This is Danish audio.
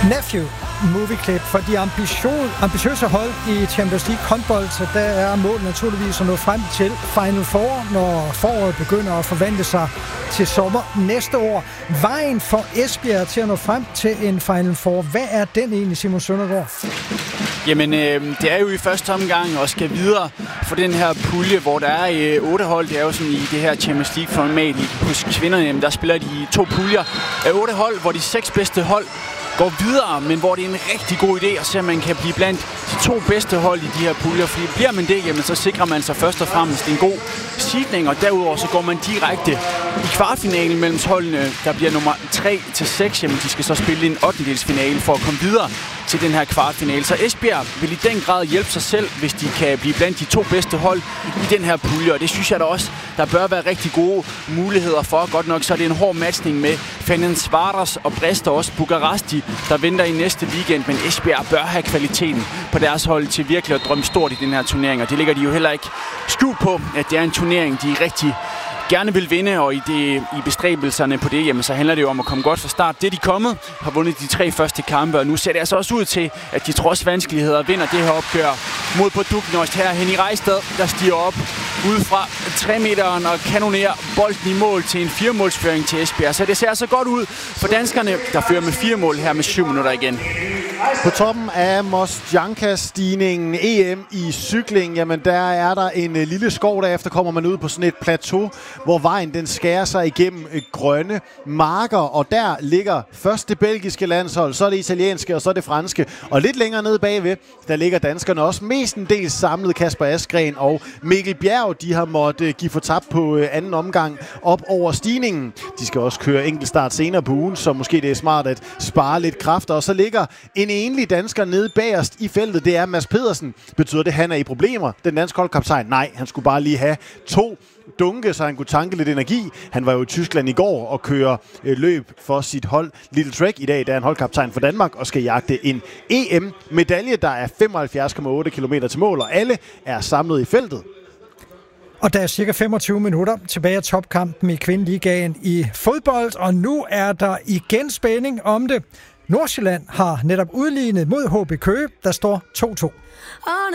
Nephew movieklip for de ambitiøse hold i Champions League håndbold, så der er målet naturligvis at nå frem til Final Four, når foråret begynder at forvandle sig til sommer næste år. Vejen for Esbjerg til at nå frem til en Final Four, hvad er den egentlig, Simon Søndergaard? Jamen, det er jo i første omgang og skal videre for den her pulje, hvor der er 8 hold. Det er jo sådan i det her Champions League-format hos kvinderne. Jamen, der spiller de 2 puljer af 8 hold, hvor de 6 bedste hold går videre, men hvor det er en rigtig god idé at se, at man kan blive blandt de 2 bedste hold i de her puljer. Fordi bliver man det, jamen, så sikrer man sig først og fremmest en god seedning, og derudover så går man direkte i kvartfinalen mellem holdene, der bliver nummer 3-6. Jamen, de skal så spille en 8-delsfinale for at komme videre til den her kvartfinale. Så Esbjerg vil i den grad hjælpe sig selv, hvis de kan blive blandt de 2 bedste hold i den her pulje, og det synes jeg da også, der bør være rigtig gode muligheder for. Godt nok så er det en hård matchning med Ferencváros og Brest og også Bukaresti, der venter i næste weekend, men Esbjerg bør have kvaliteten på deres hold til virkelig at drømme stort i den her turnering, og det ligger de jo heller ikke skjult på, at det er en turnering, de rigtig gerne vil vinde, og i bestræbelserne på det, jamen, så handler det jo om at komme godt fra start. Det er de kommet, har vundet de 3 første kampe, og nu ser det altså også ud til, at de trods vanskeligheder vinder det her opgør mod Produknost her. Henning Rejstad, der stiger op udefra 3-meteren og kanonerer bolden i mål til en 4-målsføring til Esbjerg. Så det ser altså godt ud for danskerne, der fører med 4 mål her med 7 minutter igen. På toppen af Mostjanka-stigningen, EM i cykling, jamen der er der en lille skov, derefter kommer man ud på sådan et plateau, hvor vejen den skærer sig igennem grønne marker, og der ligger først det belgiske landshold, så det italienske, og så det franske, og lidt længere nede bagved, der ligger danskerne også mestendels samlet. Kasper Askren og Mikkel Bjerg, de har måttet give fortabt på anden omgang op over stigningen. De skal også køre enkeltstart senere på ugen, så måske det er smart at spare lidt kræfter, og så ligger en enlig dansker nede bagerst i feltet, det er Mads Pedersen. Betyder det, at han er i problemer? Den danske holdkaptajn? Nej, han skulle bare lige have 2 dunke, så han kunne tanke lidt energi. Han var jo i Tyskland i går og kører løb for sit hold Little Trek. I dag der er han holdkaptajn for Danmark og skal jagte en EM-medalje, der er 75,8 km til mål, og alle er samlet i feltet. Og der er cirka 25 minutter tilbage af topkampen i kvindeligaen i fodbold, og nu er der igen spænding om det. Nordsjælland har netop udlignet mod HB Køge, der står 2-2.